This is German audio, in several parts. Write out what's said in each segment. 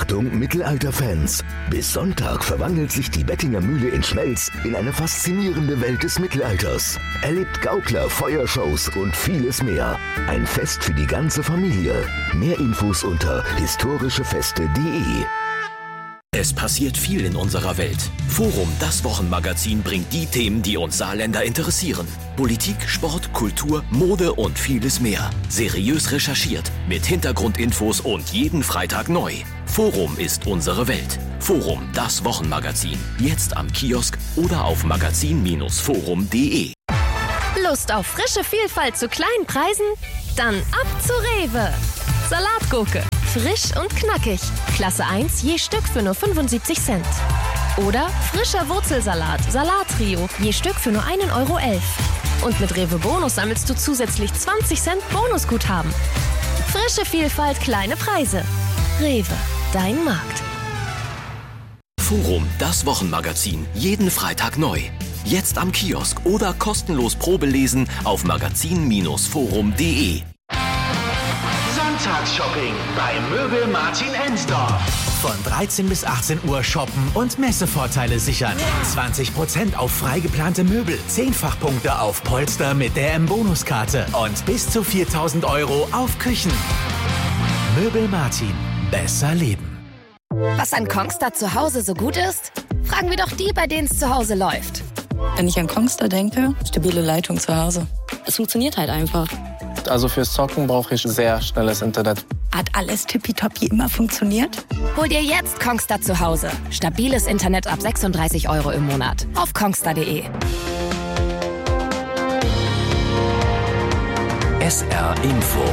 Achtung, Mittelalter-Fans! Bis Sonntag verwandelt sich die Bettinger Mühle in Schmelz in eine faszinierende Welt des Mittelalters. Erlebt Gaukler, Feuershows und vieles mehr. Ein Fest für die ganze Familie. Mehr Infos unter historischefeste.de. Es passiert viel in unserer Welt. Forum, das Wochenmagazin, bringt die Themen, die uns Saarländer interessieren. Politik, Sport, Kultur, Mode und vieles mehr. Seriös recherchiert, mit Hintergrundinfos und jeden Freitag neu. Forum ist unsere Welt. Forum, das Wochenmagazin. Jetzt am Kiosk oder auf magazin-forum.de. Lust auf frische Vielfalt zu kleinen Preisen? Dann ab zu Rewe. Salatgurke. Frisch und knackig. Klasse 1 je Stück für nur 75 Cent. Oder frischer Wurzelsalat, Salattrio, je Stück für nur 1,11 Euro. Und mit Rewe Bonus sammelst du zusätzlich 20 Cent Bonusguthaben. Frische Vielfalt, kleine Preise. Rewe, dein Markt. Forum, das Wochenmagazin. Jeden Freitag neu. Jetzt am Kiosk oder kostenlos Probelesen auf magazin-forum.de. Shopping bei Möbel Martin Ensdorf. Von 13 bis 18 Uhr shoppen und Messevorteile sichern. 20% auf frei geplante Möbel, 10-fach-Punkte auf Polster mit der M-Bonuskarte und bis zu 4.000 Euro auf Küchen. Möbel Martin. Besser leben. Was an Kongstar zu Hause so gut ist? Fragen wir doch die, bei denen es zu Hause läuft. Wenn ich an Kongstar denke, stabile Leitung zu Hause. Es funktioniert halt einfach. Also fürs Zocken brauche ich sehr schnelles Internet. Hat alles tippitoppi immer funktioniert? Hol dir jetzt Kongstar zu Hause. Stabiles Internet ab 36 Euro im Monat. Auf kongstar.de. SR Info.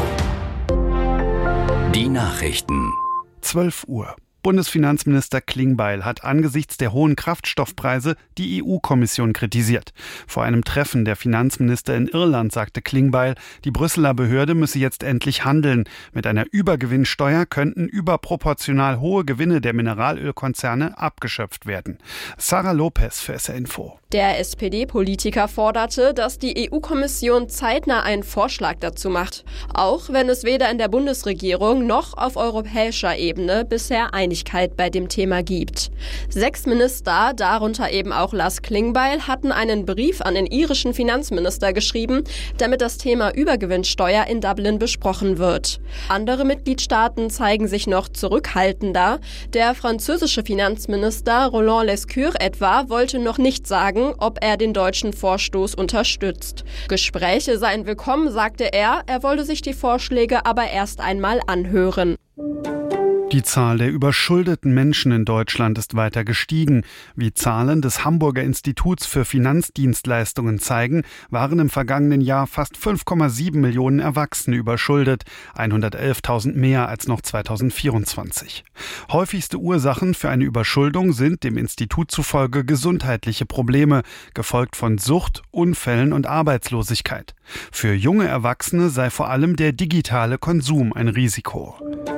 Die Nachrichten. 12 Uhr. Bundesfinanzminister Klingbeil hat angesichts der hohen Kraftstoffpreise die EU-Kommission kritisiert. Vor einem Treffen der Finanzminister in Irland sagte Klingbeil, die Brüsseler Behörde müsse jetzt endlich handeln. Mit einer Übergewinnsteuer könnten überproportional hohe Gewinne der Mineralölkonzerne abgeschöpft werden. Sarah Lopez für SR Info. Der SPD-Politiker forderte, dass die EU-Kommission zeitnah einen Vorschlag dazu macht, auch wenn es weder in der Bundesregierung noch auf europäischer Ebene bisher Einigkeit bei dem Thema gibt. 6 Minister, darunter eben auch Lars Klingbeil, hatten einen Brief an den irischen Finanzminister geschrieben, damit das Thema Übergewinnsteuer in Dublin besprochen wird. Andere Mitgliedstaaten zeigen sich noch zurückhaltender. Der französische Finanzminister Roland Lescure etwa wollte noch nicht sagen, ob er den deutschen Vorstoß unterstützt. Gespräche seien willkommen, sagte er. Er wollte sich die Vorschläge aber erst einmal anhören. Die Zahl der überschuldeten Menschen in Deutschland ist weiter gestiegen. Wie Zahlen des Hamburger Instituts für Finanzdienstleistungen zeigen, waren im vergangenen Jahr fast 5,7 Millionen Erwachsene überschuldet, 111.000 mehr als noch 2024. Häufigste Ursachen für eine Überschuldung sind dem Institut zufolge gesundheitliche Probleme, gefolgt von Sucht, Unfällen und Arbeitslosigkeit. Für junge Erwachsene sei vor allem der digitale Konsum ein Risiko.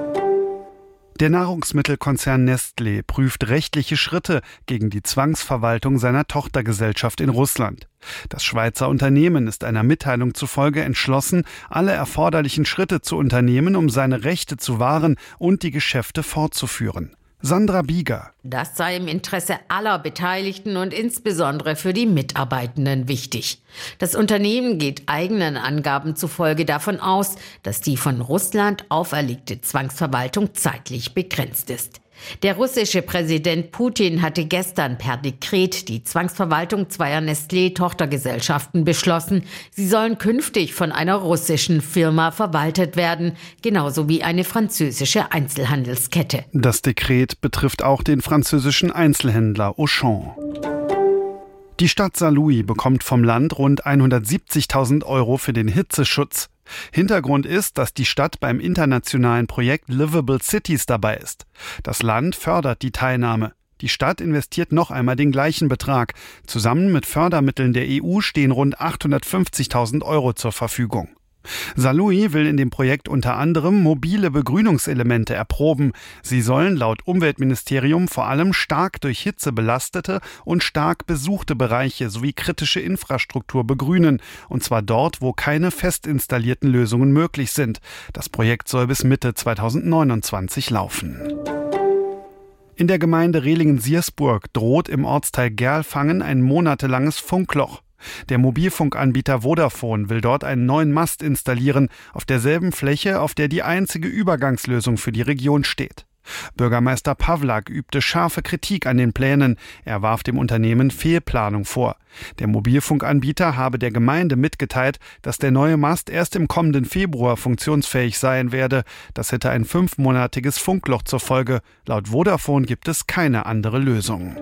Der Nahrungsmittelkonzern Nestlé prüft rechtliche Schritte gegen die Zwangsverwaltung seiner Tochtergesellschaft in Russland. Das Schweizer Unternehmen ist einer Mitteilung zufolge entschlossen, alle erforderlichen Schritte zu unternehmen, um seine Rechte zu wahren und die Geschäfte fortzuführen. Sandra Bieger. Das sei im Interesse aller Beteiligten und insbesondere für die Mitarbeitenden wichtig. Das Unternehmen geht eigenen Angaben zufolge davon aus, dass die von Russland auferlegte Zwangsverwaltung zeitlich begrenzt ist. Der russische Präsident Putin hatte gestern per Dekret die Zwangsverwaltung zweier Nestlé-Tochtergesellschaften beschlossen. Sie sollen künftig von einer russischen Firma verwaltet werden, genauso wie eine französische Einzelhandelskette. Das Dekret betrifft auch den französischen Einzelhändler Auchan. Die Stadt Saarlouis bekommt vom Land rund 170.000 Euro für den Hitzeschutz. Hintergrund ist, dass die Stadt beim internationalen Projekt Livable Cities dabei ist. Das Land fördert die Teilnahme. Die Stadt investiert noch einmal den gleichen Betrag. Zusammen mit Fördermitteln der EU stehen rund 850.000 Euro zur Verfügung. Saarlouis will in dem Projekt unter anderem mobile Begrünungselemente erproben. Sie sollen laut Umweltministerium vor allem stark durch Hitze belastete und stark besuchte Bereiche sowie kritische Infrastruktur begrünen, und zwar dort, wo keine fest installierten Lösungen möglich sind. Das Projekt soll bis Mitte 2029 laufen. In der Gemeinde Rehlingen-Siersburg droht im Ortsteil Gerlfangen ein monatelanges Funkloch. Der Mobilfunkanbieter Vodafone will dort einen neuen Mast installieren, auf derselben Fläche, auf der die einzige Übergangslösung für die Region steht. Bürgermeister Pawlak übte scharfe Kritik an den Plänen. Er warf dem Unternehmen Fehlplanung vor. Der Mobilfunkanbieter habe der Gemeinde mitgeteilt, dass der neue Mast erst im kommenden Februar funktionsfähig sein werde. Das hätte ein 5-monatiges Funkloch zur Folge. Laut Vodafone gibt es keine andere Lösung.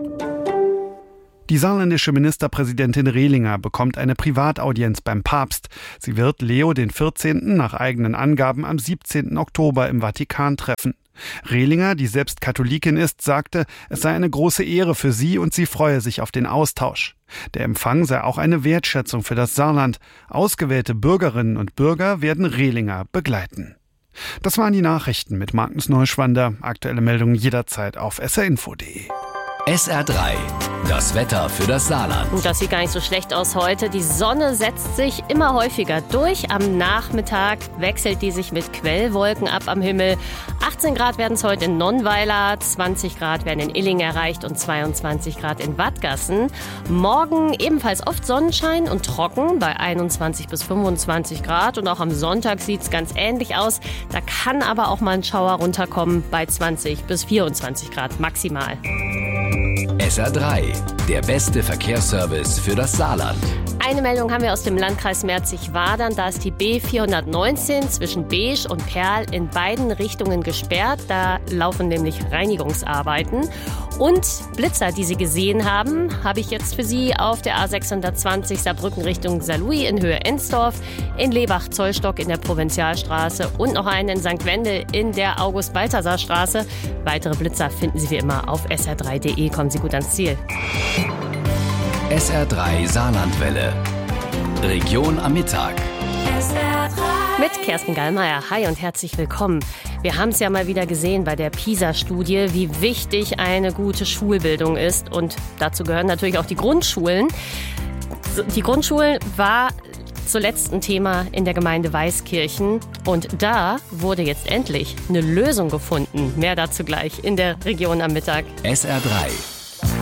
Die saarländische Ministerpräsidentin Rehlinger bekommt eine Privataudienz beim Papst. Sie wird Leo XIV. Nach eigenen Angaben am 17. Oktober im Vatikan treffen. Rehlinger, die selbst Katholikin ist, sagte, es sei eine große Ehre für sie und sie freue sich auf den Austausch. Der Empfang sei auch eine Wertschätzung für das Saarland. Ausgewählte Bürgerinnen und Bürger werden Rehlinger begleiten. Das waren die Nachrichten mit Magnus Neuschwander. Aktuelle Meldungen jederzeit auf srinfo.de. SR3, das Wetter für das Saarland. Das sieht gar nicht so schlecht aus heute. Die Sonne setzt sich immer häufiger durch. Am Nachmittag wechselt die sich mit Quellwolken ab am Himmel. 18 Grad werden es heute in Nonnweiler, 20 Grad werden in Illing erreicht und 22 Grad in Wadgassen. Morgen ebenfalls oft Sonnenschein und trocken bei 21 bis 25 Grad. Und auch am Sonntag sieht es ganz ähnlich aus. Da kann aber auch mal ein Schauer runterkommen bei 20 bis 24 Grad maximal. SR3, der beste Verkehrsservice für das Saarland. Eine Meldung haben wir aus dem Landkreis Merzig-Wadern. Da ist die B419 zwischen Beesch und Perl in beiden Richtungen gesperrt. Da laufen nämlich Reinigungsarbeiten. Und Blitzer, die Sie gesehen haben, habe ich jetzt für Sie auf der A620 Saarbrücken Richtung Saarlouis in Höhe Ensdorf, in Lebach-Zollstock in der Provinzialstraße und noch einen in St. Wendel in der August-Balthasar-Straße. Weitere Blitzer finden Sie wie immer auf sr3.de. Kommen Sie gut ans Ziel. SR3 Saarlandwelle. Region am Mittag. Mit Kerstin Gallmeier. Hi und herzlich willkommen. Wir haben es ja mal wieder gesehen bei der PISA-Studie, wie wichtig eine gute Schulbildung ist. Und dazu gehören natürlich auch die Grundschulen. Die Grundschulen war zuletzt ein Thema in der Gemeinde Weißkirchen. Und da wurde jetzt endlich eine Lösung gefunden. Mehr dazu gleich in der Region am Mittag. SR3.